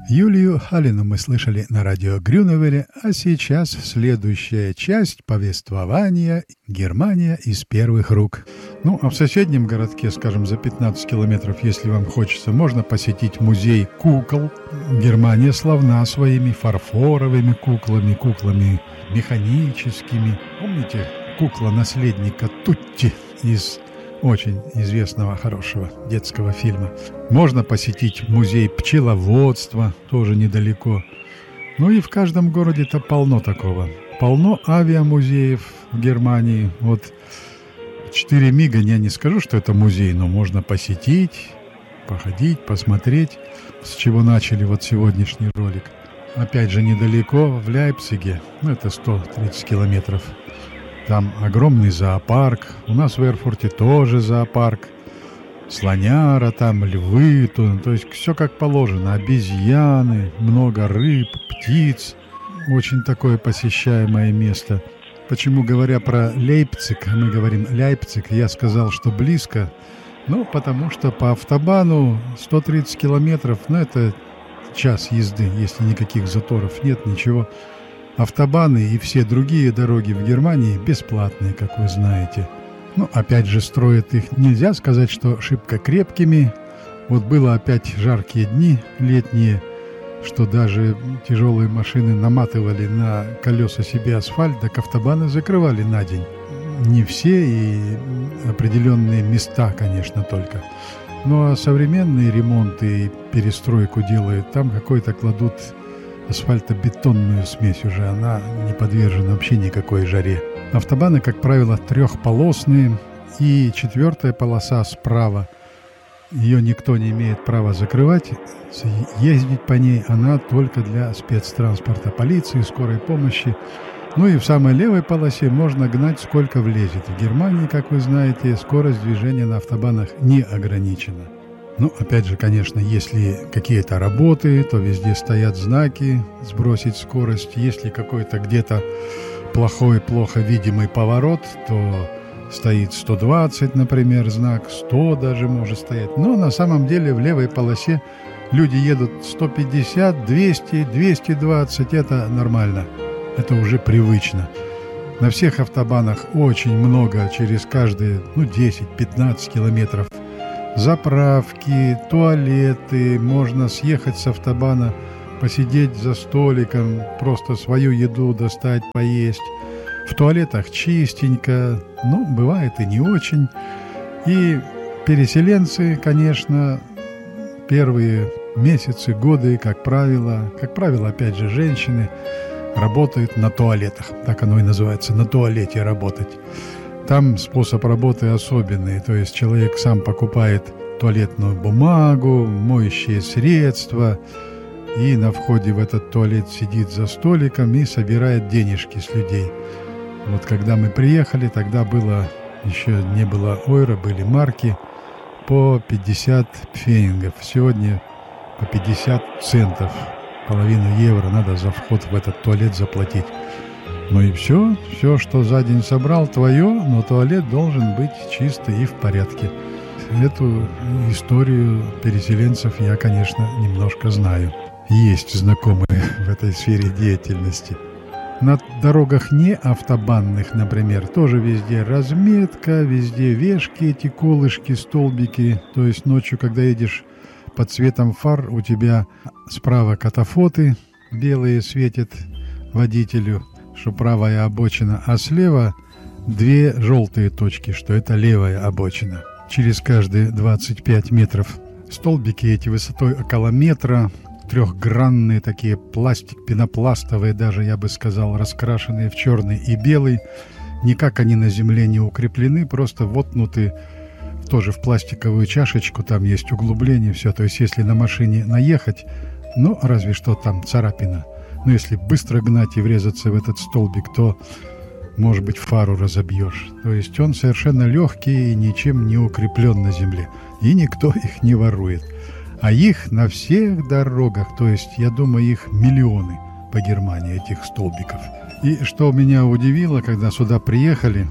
Юлию Халину мы слышали на радио Грюневеле, а сейчас следующая часть повествования «Германия из первых рук». Ну, а в соседнем городке, скажем, за 15 километров, если вам хочется, можно посетить музей кукол. Германия славна своими фарфоровыми куклами, куклами механическими. Помните кукла наследника Тутти из очень известного, хорошего детского фильма. Можно посетить музей пчеловодства, тоже недалеко. Ну и в каждом городе-то полно такого. Полно авиамузеев в Германии. Вот 4 мига, я не скажу, что это музей, но можно посетить, походить, посмотреть, с чего начали вот сегодняшний ролик. Опять же, недалеко, в Лейпциге, ну это 130 километров. Там огромный зоопарк. У нас в Эрфурте тоже зоопарк. Слоняра, там львы. То есть все как положено. Обезьяны, много рыб, птиц. Очень такое посещаемое место. Почему, говоря про Лейпциг, мы говорим Лейпциг, я сказал, что близко. Ну, потому что по автобану 130 километров, ну, это час езды, если никаких заторов нет, ничего. Автобаны и все другие дороги в Германии бесплатные, как вы знаете. Ну, опять же, строят их, нельзя сказать, что шибко крепкими. Вот было опять жаркие дни летние, что даже тяжелые машины наматывали на колеса себе асфальт, так автобаны закрывали на день. Не все и определенные места, конечно, только. Ну, а современные ремонты и перестройку делают, там какой-то кладут асфальтобетонную смесь уже, она не подвержена вообще никакой жаре. Автобаны, как правило, трехполосные, и 4-я полоса справа, ее никто не имеет права закрывать, ездить по ней она только для спецтранспорта, полиции, скорой помощи. Ну и в самой левой полосе можно гнать сколько влезет. В Германии, как вы знаете, скорость движения на автобанах не ограничена. Ну, опять же, конечно, если какие-то работы, то везде стоят знаки «сбросить скорость». Если какой-то где-то плохо видимый поворот, то стоит 120, например, знак, 100 даже может стоять. Но на самом деле в левой полосе люди едут 150, 200, 220. Это нормально, это уже привычно. На всех автобанах очень много, через каждые 10-15 километров заправки, туалеты, можно съехать с автобана, посидеть за столиком, просто свою еду достать, поесть. В туалетах чистенько, но бывает и не очень. И переселенцы, конечно, первые месяцы, годы, как правило, опять же, женщины работают на туалетах. Так оно и называется, на туалете работать. Там способ работы особенный, то есть человек сам покупает туалетную бумагу, моющие средства и на входе в этот туалет сидит за столиком и собирает денежки с людей. Вот когда мы приехали, тогда еще не было ойро, были марки по 50 пфенингов. Сегодня по 50 центов, половину евро надо за вход в этот туалет заплатить. Ну и все, что за день собрал, твое, но туалет должен быть чистый и в порядке. Эту историю переселенцев я, конечно, немножко знаю. Есть знакомые в этой сфере деятельности. На дорогах не автобанных, например, тоже везде разметка, везде вешки, эти колышки, столбики. То есть ночью, когда едешь под светом фар, у тебя справа катафоты белые светят водителю, что правая обочина, а слева 2 желтые точки, что это левая обочина. Через каждые 25 метров столбики эти высотой около метра, трехгранные такие, пенопластовые даже, я бы сказал, раскрашенные в черный и белый. Никак они на земле не укреплены, просто воткнуты тоже в пластиковую чашечку, там есть углубление, все. То есть если на машине наехать, разве что там царапина. Но если быстро гнать и врезаться в этот столбик, то, может быть, фару разобьешь. То есть он совершенно легкий и ничем не укреплен на земле. И никто их не ворует. А их на всех дорогах, то есть, я думаю, их миллионы по Германии, этих столбиков. И что меня удивило, когда сюда приехали,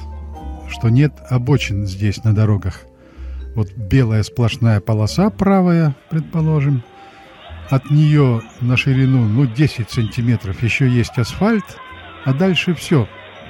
что нет обочин здесь на дорогах. Вот белая сплошная полоса правая, предположим, от нее на ширину, 10 сантиметров еще есть асфальт, а дальше все.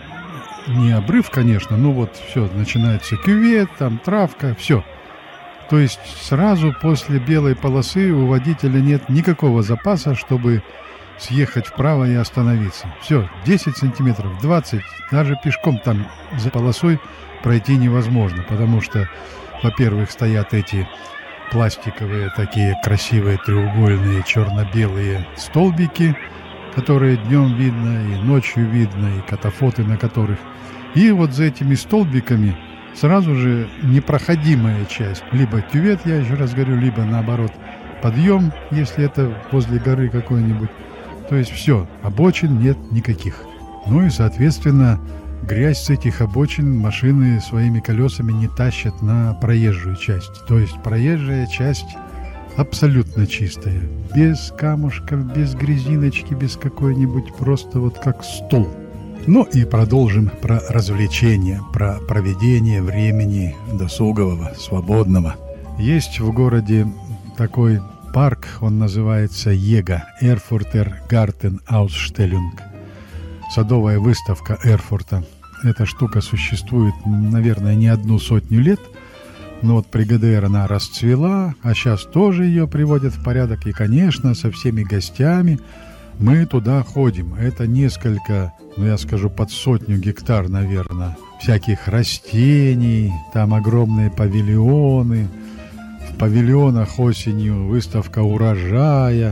Не обрыв, конечно, все, начинается кювет, там травка, все. То есть сразу после белой полосы у водителя нет никакого запаса, чтобы съехать вправо и остановиться. Все, 10 сантиметров, 20, даже пешком там за полосой пройти невозможно, потому что, во-первых, стоят эти пластиковые такие красивые треугольные черно-белые столбики, которые днем видно и ночью видно, и катафоты на которых. И вот за этими столбиками сразу же непроходимая часть. Либо кювет, я еще раз говорю, либо наоборот подъем, если это возле горы какой-нибудь. То есть все, обочин нет никаких. Ну и, соответственно, грязь с этих обочин машины своими колесами не тащат на проезжую часть. То есть проезжая часть абсолютно чистая. Без камушков, без грязиночки, без какой-нибудь, просто вот как стол. Ну и продолжим про развлечения, про проведение времени досугового, свободного. Есть в городе такой парк, он называется ЕГА, Erfurter Gartenausstellung, садовая выставка Эрфурта. Эта штука существует, наверное, не 100 лет, но вот при ГДР она расцвела, а сейчас тоже ее приводят в порядок. И, конечно, со всеми гостями мы туда ходим. Это несколько, я скажу, под 100 гектар, наверное, всяких растений, там огромные павильоны. В павильонах осенью выставка урожая,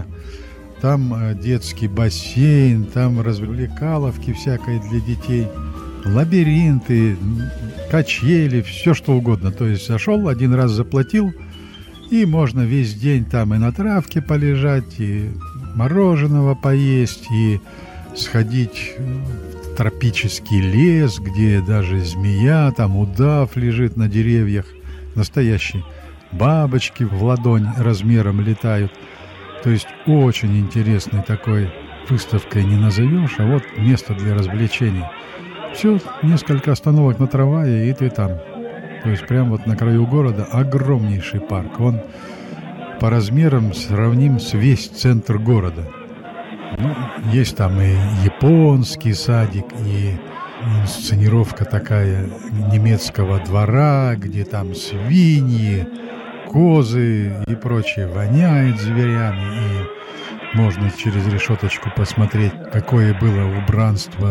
там детский бассейн, там развлекаловки всякой для детей, лабиринты, качели, все что угодно. То есть зашел, один раз заплатил, и можно весь день там и на травке полежать, и мороженого поесть, и сходить в тропический лес, где даже змея, там удав лежит на деревьях, настоящий. Бабочки в ладонь размером летают. То есть очень интересной такой выставкой не назовешь, а вот место для развлечений. Все, несколько остановок на трамвае, и ты там. То есть прямо вот на краю города огромнейший парк. Он по размерам сравним с весь центр города. Есть там и японский садик, и инсценировка такая немецкого двора, где там свиньи, козы и прочее, воняет зверями, и можно через решеточку посмотреть, какое было убранство